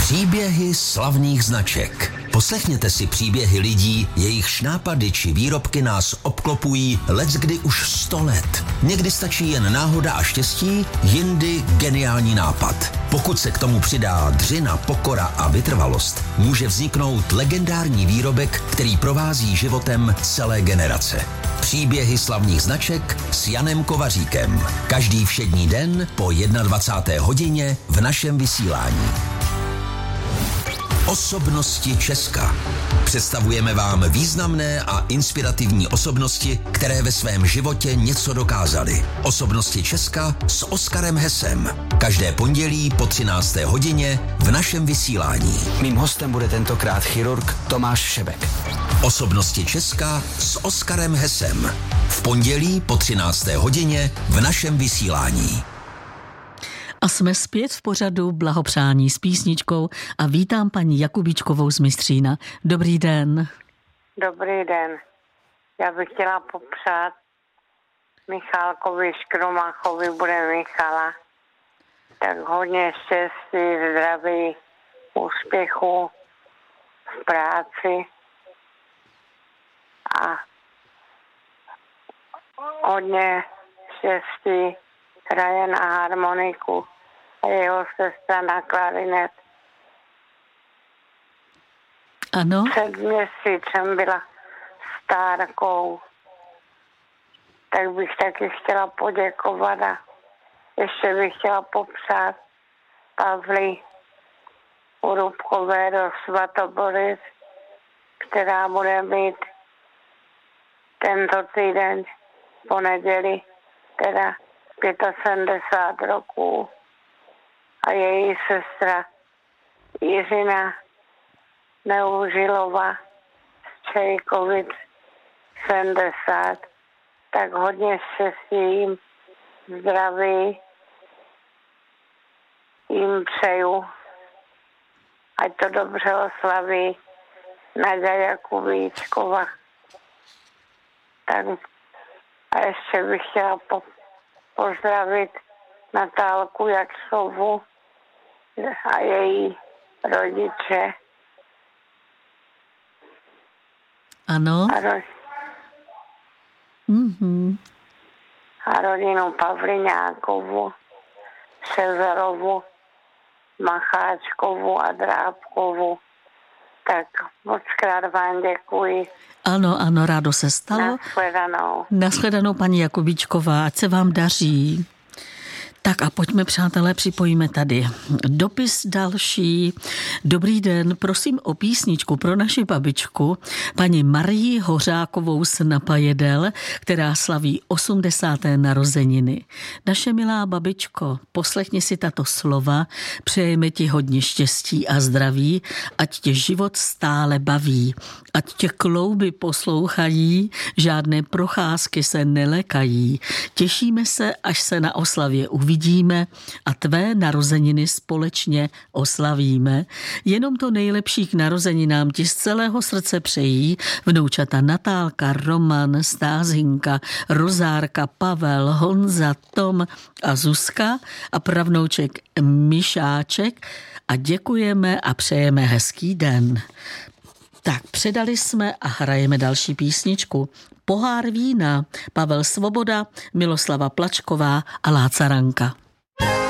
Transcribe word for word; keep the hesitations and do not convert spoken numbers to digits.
Příběhy slavných značek. Poslechněte si příběhy lidí, jejichž nápady či výrobky nás obklopují leckdy už sto let. Někdy stačí jen náhoda a štěstí, jindy geniální nápad. Pokud se k tomu přidá dřina, pokora a vytrvalost, může vzniknout legendární výrobek, který provází životem celé generace. Příběhy slavných značek s Janem Kovaříkem. Každý všední den po dvacáté jedné hodině v našem vysílání. Osobnosti Česka. Představujeme vám významné a inspirativní osobnosti, které ve svém životě něco dokázaly. Osobnosti Česka s Oskarem Hesem. Každé pondělí po třinácté hodině v našem vysílání. Mým hostem bude tentokrát chirurg Tomáš Šebek. Osobnosti Česka s Oskarem Hesem. V pondělí po třinácté hodině v našem vysílání. A jsme zpět v pořadu Blahopřání s písničkou a vítám paní Jakubičkovou z Mystřína. Dobrý den. Dobrý den. Já bych chtěla popřát Michálkovi Škromachovi, bude Michala. Tak hodně štěstí, zdraví, úspěchu v práci a hodně štěstí hraje na harmoniku a jeho sestra na klarinet. Ano. Před měsícem byla stárkou, tak bych taky chtěla poděkovat a ještě bych chtěla popřát Pavli Urubkové do Svatobořic, která bude mít tento týden po neděli, teda sedmdesát pět roků a její sestra Jiřina Neužilova z Čejkovic sedmdesát. Tak hodně štěstí jim, zdraví jim přeju, ať to dobře oslaví Naďa Jakubíčkova. Tak a ještě bych chtěla po pozdravit Natálku Jačkovu a její rodiče. Ano. A, ro- mm-hmm. a rodinu Pavliňákovu, Ševerovu, Macháčkovu a Drábkovu. Tak moc krát vám děkuji. Ano, ano, rádo se stalo. Nashledanou. Nashledanou, paní Jakubičková, ať se vám daří. Tak a pojďme, přátelé, připojíme tady dopis další. Dobrý den, prosím o písničku pro naši babičku, paní Marii Hořákovou z Napajedel, která slaví osmdesáté narozeniny. Naše milá babičko, poslechni si tato slova, přejeme ti hodně štěstí a zdraví, ať tě život stále baví, ať tě klouby poslouchají, žádné procházky se nelekají. Těšíme se, až se na oslavě uvidíme a tvé narozeniny společně oslavíme. Jenom to nejlepší k narozeninám ti z celého srdce přejí vnoučata Natálka, Roman, Stázinka, Rozárka, Pavel, Honza, Tom a Zuzka a pravnouček Mišáček a děkujeme a přejeme hezký den. Tak předali jsme a hrajeme další písničku. Pohár vína, Pavel Svoboda, Miloslava Plačková a Láca Ranka.